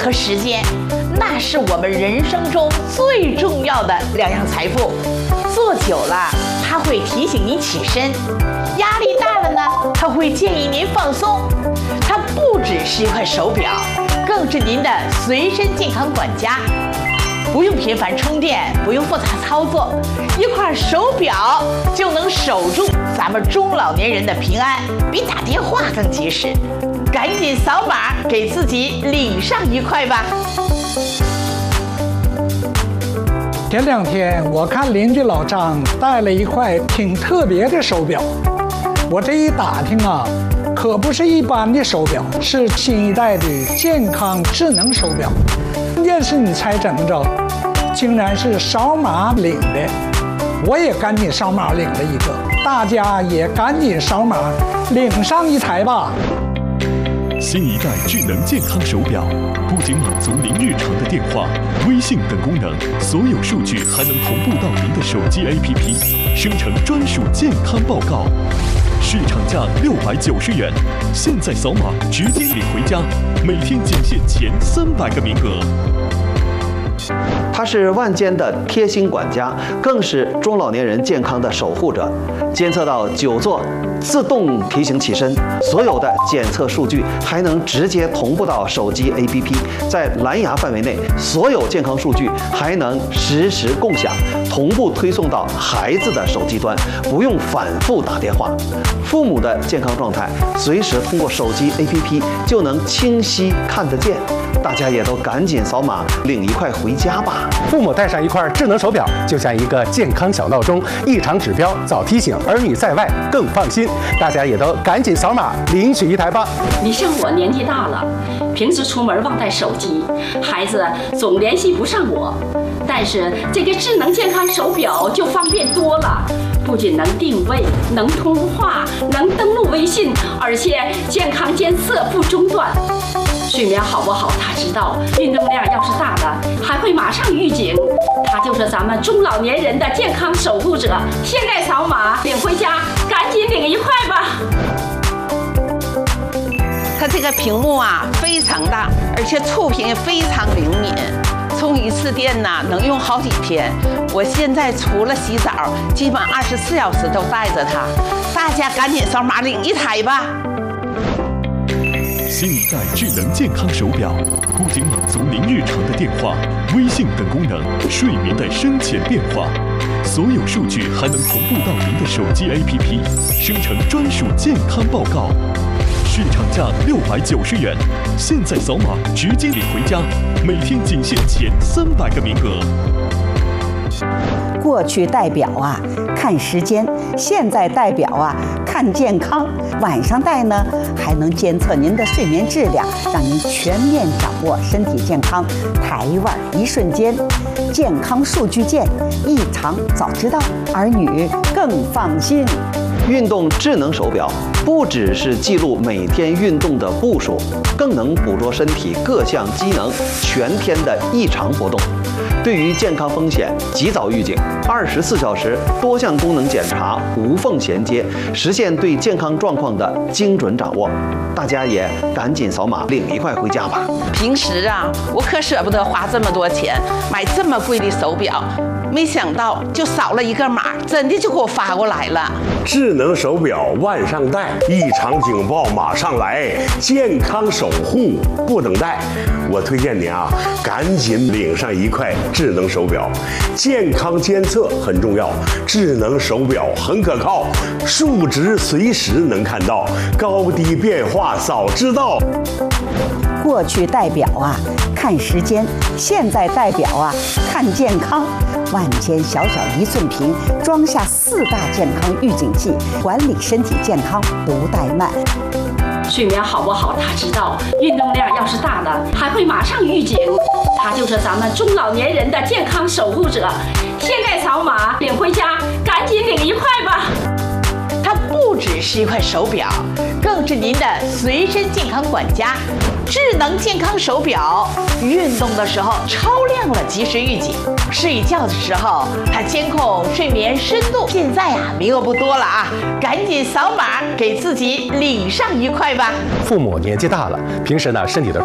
和时间，那是我们人生中最重要的两样财富。坐久了，它会提醒您起身；压力大了呢，它会建议您放松。它不只是一块手表，更是您的随身健康管家。不用频繁充电，不用复杂操作，一块手表就能守住咱们中老年人的平安，比打电话更及时。赶紧扫码给自己领上一块吧。 前2天我看邻居老张带了一块挺特别的手表，我这一打听啊，可不是一般的手表，是新一代的健康智能手表。关键是你猜怎么着，竟然是扫码领的。我也赶紧扫码领了一个，大家也赶紧扫码领上一台吧。 新一代智能健康手表不仅满足您日常的电话、微信等功能，所有数据还能同步到您的手机 APP， 生成专属健康报告。市场价690元，现在扫码直接领回家，每天仅限前300个名额。 它是万间的贴心管家，更是中老年人健康的守护者。监测到久坐，自动提醒起身，所有的检测数据还能直接同步到手机 APP， 在蓝牙范围内，所有健康数据还能实时共享，同步推送到孩子的手机端，不用反复打电话。父母的健康状态随时通过手机 APP 就能清晰看得见。大家也都赶紧扫码领一块回家吧。 父母带上一块智能手表，就像一个健康小闹钟，异常指标早提醒，儿女在外更放心。大家也都赶紧扫码领取一台吧。 你像我年纪大了，平时出门忘带手机，孩子总联系不上我。但是这个智能健康手表就方便多了，不仅能定位、能通话、能登录微信，而且健康监测不中断。睡眠好不好他知道，运动量要是大了还会马上预警。他就是咱们中老年人的健康守护者。现在扫码领回家，赶紧领一块吧。 它这个屏幕啊非常大，而且触屏也非常灵敏，充一次电呢能用好几天。我现在除了洗澡，基本24小时都带着它。大家赶紧扫码领一台吧。 新一代智能健康手表不仅满足您日常的电话、微信等功能，睡眠的深浅变化，所有数据还能同步到您的手机 APP， 生成专属健康报告。市场价690元，现在扫码直接领回家，每天仅限前300个名额。 过去戴表啊看时间，现在戴表啊看健康。晚上戴呢，还能监测您的睡眠质量，让您全面掌握身体健康。台湾一瞬间，健康数据见，异常早知道，儿女更放心。 运动智能手表不只是记录每天运动的步数，更能捕捉身体各项机能全天的异常波动。对于健康风险及早预警，24小时多项功能检查无缝衔接，实现对健康状况的精准掌握。大家也赶紧扫码领一块回家吧。 平时啊，我可舍不得花这么多钱买这么贵的手表，没想到就扫了一个码，真的就给我发过来了。 智能手表万上带，异常警报马上来，健康守护不等待。我推荐您啊，赶紧领上一块智能手表，健康监测很重要，智能手表很可靠，数值随时能看到，高低变化早知道。 过去戴表啊看时间，现在戴表啊看健康。万间小小1寸屏，装下4大健康预警器，管理身体健康不怠慢。 睡眠好不好他知道，运动量要是大了还会马上预警。他就是咱们中老年人的健康守护者。现在扫码领回家，赶紧领一块吧。 它不只是一块手表，更是您的随身健康管家。智能健康手表，运动的时候超亮了及时预警，睡觉的时候它监控睡眠深度。现在啊名额不多了啊，赶紧扫码给自己领上一块吧。 父母年纪大了，平时呢身体的